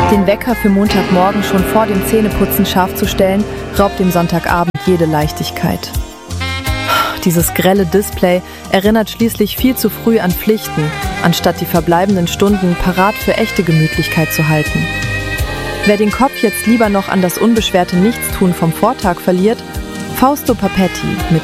Den Wecker für Montagmorgen schon vor dem Zähneputzen scharf zu stellen, raubt dem Sonntagabend jede Leichtigkeit. Dieses grelle Display erinnert schließlich viel zu früh an Pflichten, anstatt die verbleibenden Stunden parat für echte Gemütlichkeit zu halten. Wer den Kopf jetzt lieber noch an das unbeschwerte Nichtstun vom Vortag verliert, Fausto Papetti mit